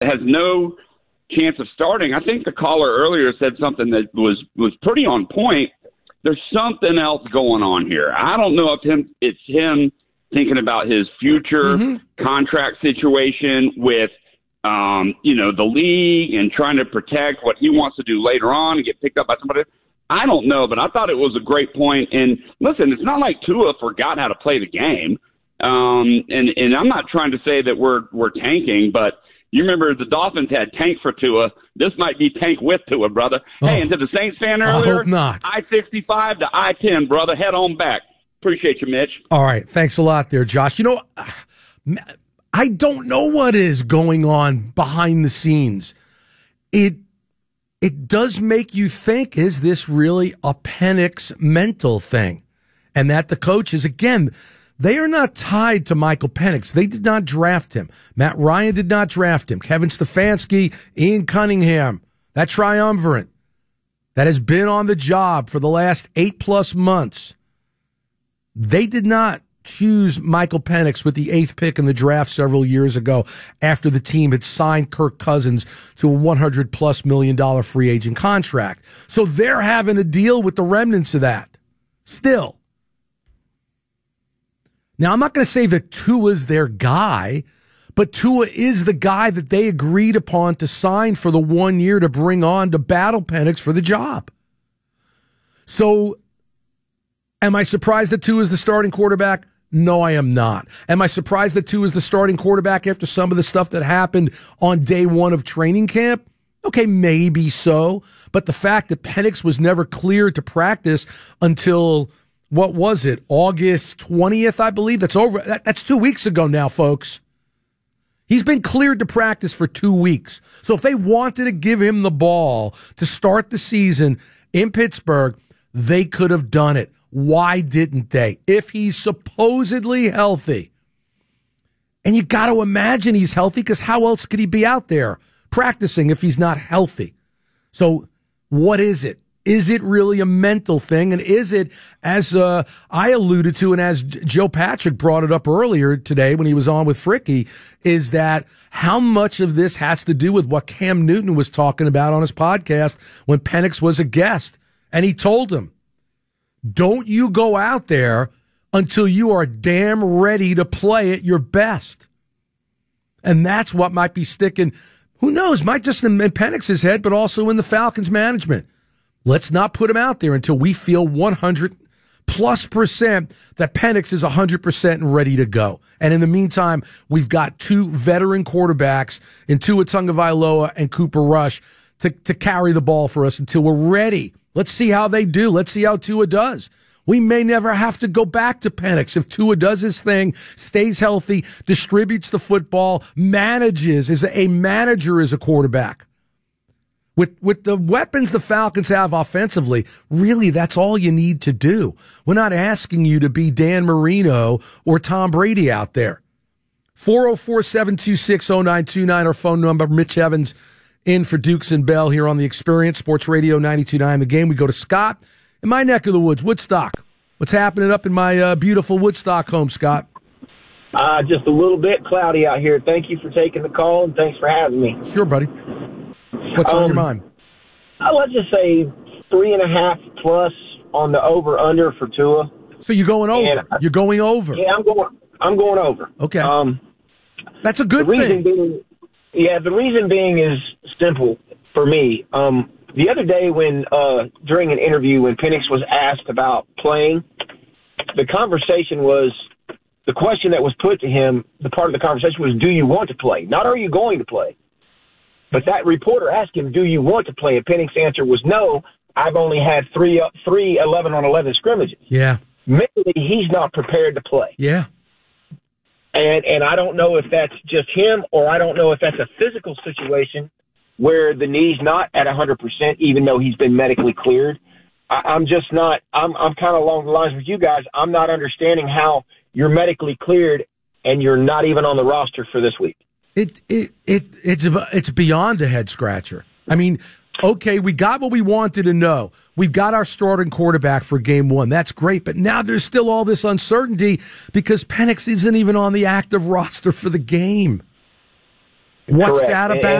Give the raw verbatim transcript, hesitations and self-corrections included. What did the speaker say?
has no chance of starting. I think the caller earlier said something that was, was pretty on point. There's something else going on here. I don't know if him it's him thinking about his future mm-hmm. contract situation with, um, you know, the league and trying to protect what he wants to do later on and get picked up by somebody. I don't know, but I thought it was a great point. And listen, it's not like Tua forgot how to play the game. Um, and, and I'm not trying to say that we're we're tanking, but you remember the Dolphins had tank for Tua. This might be tank with Tua, brother. Oh, hey, and to the Saints fan earlier, I hope not. I sixty-five to I ten, brother. Head on back. Appreciate you, Mitch. All right. Thanks a lot there, Josh. You know, I don't know what is going on behind the scenes. It it does make you think, is this really a Penix mental thing? And that the coaches, again, they are not tied to Michael Penix. They did not draft him. Matt Ryan did not draft him. Kevin Stefanski, Ian Cunningham, that triumvirate that has been on the job for the last eight plus months. They did not choose Michael Penix with the eighth pick in the draft several years ago after the team had signed Kirk Cousins to a one hundred plus million dollar free agent contract. So they're having to deal with the remnants of that still. Now, I'm not going to say that Tua's their guy, but Tua is the guy that they agreed upon to sign for the one year to bring on to battle Penix for the job. So am I surprised that Tua is the starting quarterback? No, I am not. Am I surprised that Tua is the starting quarterback after some of the stuff that happened on day one of training camp? Okay, maybe so. But the fact that Penix was never cleared to practice until, what was it, August twentieth, I believe? That's over. That, that's two weeks ago now, folks. He's been cleared to practice for two weeks. So if they wanted to give him the ball to start the season in Pittsburgh, they could have done it. Why didn't they? If he's supposedly healthy, and you got to imagine he's healthy, because how else could he be out there practicing if he's not healthy? So what is it? Is it really a mental thing? And is it, as uh, I alluded to, and as J- Joe Patrick brought it up earlier today when he was on with Fricky, is that how much of this has to do with what Cam Newton was talking about on his podcast when Penix was a guest? And he told him, don't you go out there until you are damn ready to play at your best. And that's what might be sticking, who knows, might just in Penix's head, but also in the Falcons management. Let's not put him out there until we feel one hundred plus percent that Penix is one hundred percent and ready to go. And in the meantime, we've got two veteran quarterbacks in Tua Tagovailoa and Cooper Rush to, to carry the ball for us until we're ready. Let's see how they do. Let's see how Tua does. We may never have to go back to Penix if Tua does his thing, stays healthy, distributes the football, manages, is a manager as a quarterback. With with the weapons the Falcons have offensively, really that's all you need to do. We're not asking you to be Dan Marino or Tom Brady out there. four oh four, seven two six, oh nine two nine, our phone number. Mitch Evans in for Dukes and Bell here on the Experience, Sports Radio ninety-two point nine The Game. We go to Scott in my neck of the woods, Woodstock. What's happening up in my uh, beautiful Woodstock home, Scott? Uh, just a little bit cloudy out here. Thank you for taking the call, and thanks for having me. Sure, buddy. What's um, on your mind? Uh, let's just say three and a half plus on the over-under for Tua. So you're going over. I, you're going over. Yeah, I'm going I'm going over. Okay. Um, That's a good the reason thing. Being, yeah, the reason being is simple for me. Um, the other day when, uh, during an interview when Penix was asked about playing, the conversation was, the question that was put to him, the part of the conversation was, do you want to play? Not are you going to play? But that reporter asked him, do you want to play? And Penix's answer was, no, I've only had three, three eleven on eleven scrimmages. Yeah. Mentally, he's not prepared to play. Yeah. And and I don't know if that's just him, or I don't know if that's a physical situation where the knee's not at one hundred percent, even though he's been medically cleared. I, I'm just not, I'm, I'm kind of along the lines with you guys. I'm not understanding how you're medically cleared and you're not even on the roster for this week. It it it it's it's beyond a head scratcher. I mean, okay, we got what we wanted to know. We've got our starting quarterback for game one. That's great, but now there's still all this uncertainty because Penix isn't even on the active roster for the game. What's Correct. that And- about?